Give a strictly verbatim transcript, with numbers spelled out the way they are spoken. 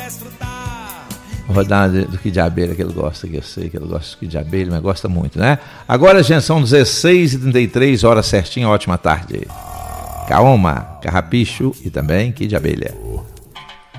Vou rodar do Kid de Abelha, que ele gosta, que eu sei que ele gosta do Kid de Abelha, mas gosta muito, né? Agora, gente, são dezesseis e trinta e três, horas certinho, ótima tarde. Kaoma, Carrapicho e também Kid de Abelha.